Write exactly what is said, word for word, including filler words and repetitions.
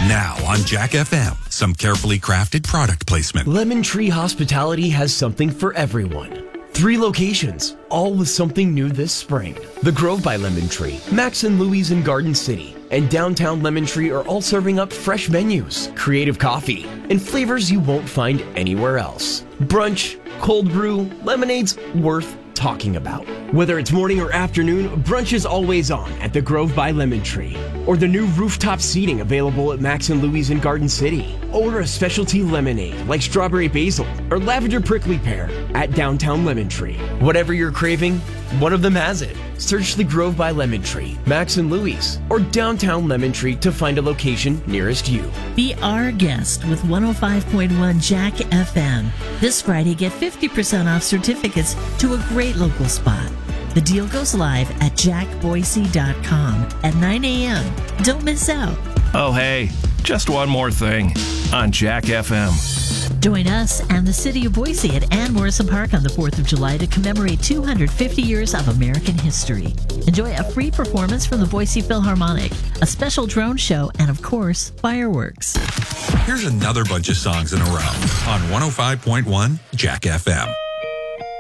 Now on Jack F M, some carefully crafted product placement. Lemon Tree Hospitality has something for everyone. Three locations, all with something new this spring. The Grove by Lemon Tree, Max and Louie's in Garden City, and Downtown Lemon Tree are all serving up fresh menus, creative coffee, and flavors you won't find anywhere else. Brunch, cold brew, lemonades worth talking about. Whether it's morning or afternoon, brunch is always on at the Grove by Lemon Tree. Or the new rooftop seating available at Max and Louie's in Garden City. Order a specialty lemonade like strawberry basil or lavender prickly pear at Downtown Lemon Tree. Whatever you're craving, one of them has it. Search the Grove by Lemon Tree, Max and Louie's, or Downtown Lemon Tree to find a location nearest you. Be our guest with one oh five point one Jack F M. This Friday, get fifty percent off certificates to a great local spot. The deal goes live at jack boise dot com at nine a.m. Don't miss out. Oh, hey, just one more thing on Jack F M. Join us and the City of Boise at Ann Morrison Park on the fourth of July to commemorate two hundred fifty years of American history. Enjoy a free performance from the Boise Philharmonic, a special drone show, and of course, fireworks. Here's another bunch of songs in a row on one oh five point one Jack F M.